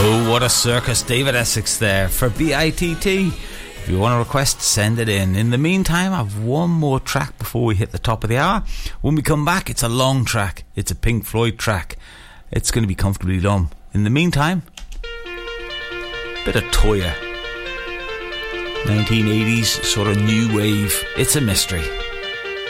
Oh, what a circus. David Essex there for BITT. If you want a request, send it in. In the meantime, I've one more track before we hit the top of the hour. When we come back, it's a long track. It's a Pink Floyd track. It's going to be Comfortably Numb. In the meantime, bit of Toyah. 1980s sort of new wave. It's a mystery.